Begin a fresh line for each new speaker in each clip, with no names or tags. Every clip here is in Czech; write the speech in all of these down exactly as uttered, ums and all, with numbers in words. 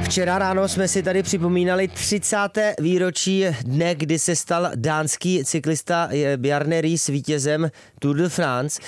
Včera ráno jsme si tady připomínali třicáté výročí dne, kdy se stal dánský cyklista Bjarne Riis vítězem Tour de France.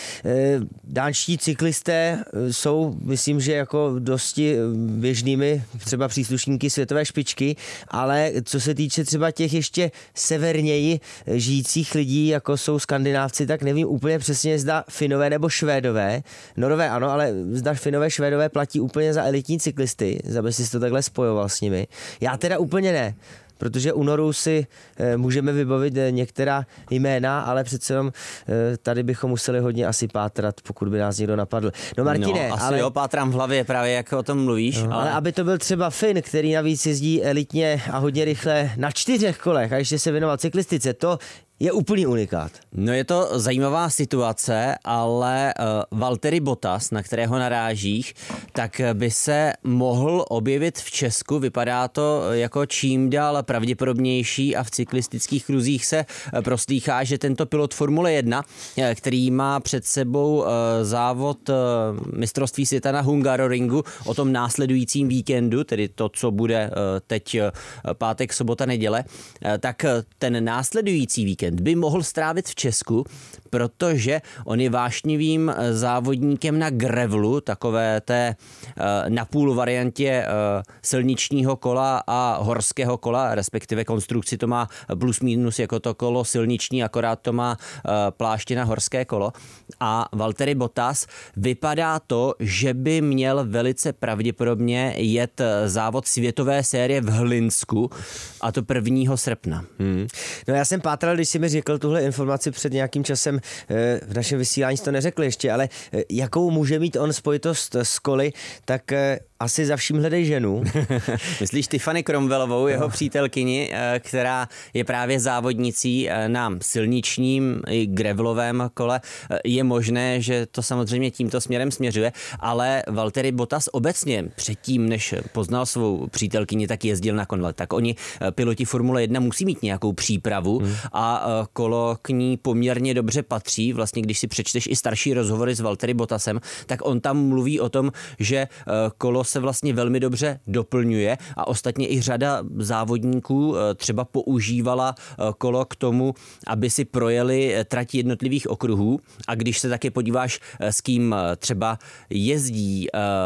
Dánští cyklisté jsou, myslím, že jako dosti běžnými třeba příslušníky světové špičky, ale co se týče třeba těch ještě severněji žijících lidí, jako jsou Skandinávci, tak nevím úplně přesně, zda Finové nebo Švédové. Norové ano, ale zda Finové, Švédové platí úplně za elitní cyklisty, aby si to takhle spojoval s nimi. Já teda úplně ne, protože u Norů si e, můžeme vybavit e, některá jména, ale přece jenom e, tady bychom museli hodně asi pátrat, pokud by nás někdo napadl. No Martine,
no, asi
ale...
jo, pátrám v hlavě právě, jak o tom mluvíš.
No, ale...
ale
aby to byl třeba Fin, který navíc jezdí elitně a hodně rychle na čtyřech kolech a ještě se věnoval cyklistice, to je úplný unikát.
No je to zajímavá situace, ale uh, Valtteri Bottas, na kterého narážíš, tak by se mohl objevit v Česku. Vypadá to jako čím dál pravděpodobnější a v cyklistických kruzích se proslýchá, že tento pilot Formule jedna, který má před sebou uh, závod uh, mistrovství světa na Hungaroringu o tom následujícím víkendu, tedy to, co bude uh, teď uh, pátek, sobota, neděle, uh, tak ten následující víkend by mohl strávit v Česku, protože on je vášnivým závodníkem na grevlu, takové té napůl variantě silničního kola a horského kola, respektive konstrukci to má plus minus jako to kolo silniční, akorát to má pláště na horské kolo. A Valtteri Bottas vypadá to, že by měl velice pravděpodobně jet závod světové série v Hlinsku, a to prvního srpna.
Hmm. No já jsem pátral, když si mi řekl tuhle informaci před nějakým časem, v našem vysílání to neřekl ještě, ale jakou může mít on spojitost s koly, tak asi za vším hledej ženu.
Myslíš Tiffany Cromwellovou, jeho přítelkyni, která je právě závodnicí na silničním i gravelovém kole. Je možné, že to samozřejmě tímto směrem směřuje, ale Valtteri Bottas obecně předtím, než poznal svou přítelkyni, tak jezdil na kole. Tak oni, piloti Formule jedna, musí mít nějakou přípravu hmm. a kolo k ní poměrně dobře patří. Vlastně, když si přečteš i starší rozhovory s Valtteri Bottasem, tak on tam mluví o tom, že kolo se vlastně velmi dobře doplňuje a ostatně i řada závodníků třeba používala kolo k tomu, aby si projeli trať jednotlivých okruhů, a když se taky podíváš, s kým třeba jezdí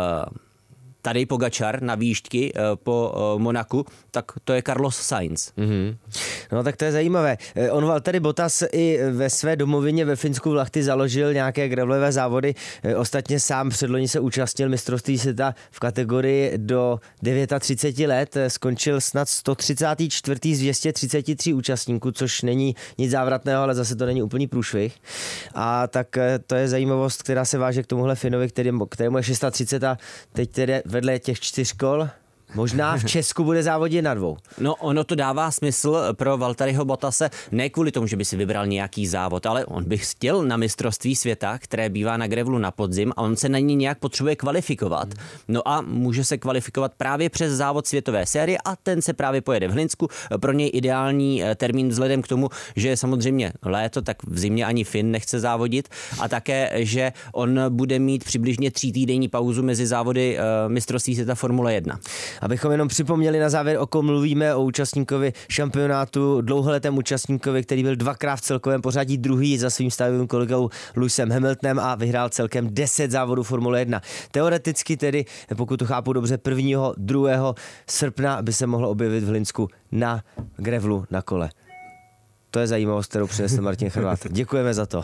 Tadej Pogačar na výšťky po Monaku, tak to je Carlos Sainz.
Mm-hmm. No tak to je zajímavé. On Valtteri Bottas i ve své domovině ve Finsku v Lahti založil nějaké gravelové závody. Ostatně sám předloni se účastnil mistrovství světa v kategorii do třicet devět let. Skončil snad sto třicátý čtvrtý z dvě stě třicet tři účastníků, což není nic závratného, ale zase to není úplný průšvih. A tak to je zajímavost, která se váže k tomuhle Finovi, který, kterému je třicet šest a teď tedy vedle těch čtyř kol možná v Česku bude závodit na dvou.
No ono to dává smysl pro Valtteriho Bottase, ne kvůli tomu, že by si vybral nějaký závod, ale on by chtěl na mistrovství světa, které bývá na grevlu na podzim, a on se na ní nějak potřebuje kvalifikovat. No a může se kvalifikovat právě přes závod světové série a ten se právě pojede v Hlinsku. Pro něj ideální termín vzhledem k tomu, že je samozřejmě léto, tak v zimě ani Fin nechce závodit, a také, že on bude mít přibližně tří týdenní pauzu mezi závody mistrovství světa Formule jedna.
Abychom jenom připomněli na závěr, o kom mluvíme, o účastníkovi šampionátu, dlouholetém účastníkovi, který byl dvakrát v celkovém pořadí druhý za svým stavovým kolegou Lewisem Hamiltonem a vyhrál celkem deset závodů Formule jedna. Teoreticky tedy, pokud to chápu dobře, prvního druhého srpna by se mohlo objevit v Hlinsku na grevlu na kole. To je zajímavost, kterou přinesl Martin Chrvát. Děkujeme za to.